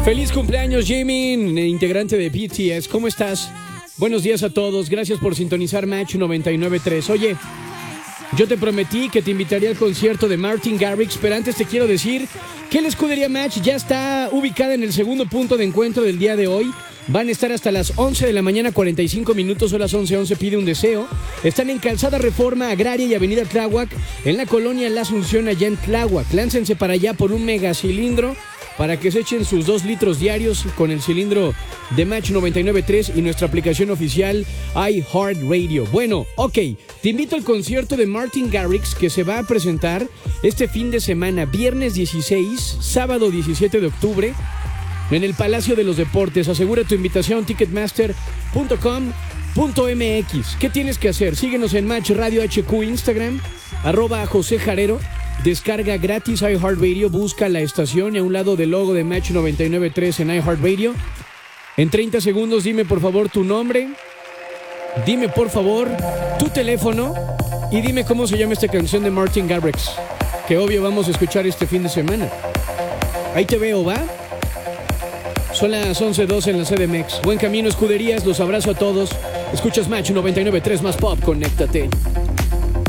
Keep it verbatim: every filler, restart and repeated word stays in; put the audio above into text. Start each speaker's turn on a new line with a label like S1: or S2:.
S1: Feliz cumpleaños, Jimin, integrante de B T S. ¿Cómo estás? Buenos días a todos. Gracias por sintonizar Match noventa y nueve punto tres. Oye, yo te prometí que te invitaría al concierto de Martin Garrix, pero antes te quiero decir que la escudería Match ya está ubicada en el segundo punto de encuentro del día de hoy. Van a estar hasta las once de la mañana, cuarenta y cinco minutos, o las once once, pide un deseo. Están en Calzada Reforma Agraria y Avenida Tláhuac, en la colonia La Asunción, allá en Tláhuac. Láncense para allá por un megacilindro para que se echen sus dos litros diarios con el cilindro de Match noventa y nueve punto tres y nuestra aplicación oficial iHeartRadio. Bueno, ok, te invito al concierto de Martin Garrix que se va a presentar este fin de semana, viernes dieciséis, sábado diecisiete de octubre, en el Palacio de los Deportes. Asegura tu invitación, ticketmaster punto com punto m x. ¿Qué tienes que hacer? Síguenos en Match Radio H Q, Instagram, arroba José Jarero. Descarga gratis iHeartRadio, busca la estación y a un lado del logo de Match noventa y nueve punto tres en iHeartRadio. En treinta segundos dime por favor tu nombre, dime por favor tu teléfono y dime cómo se llama esta canción de Martin Garrix, que obvio vamos a escuchar este fin de semana. Ahí te veo, ¿va? Son las once doce en la C D M X. Buen camino, escuderías, los abrazo a todos. Escuchas Match noventa y nueve punto tres más pop, conéctate.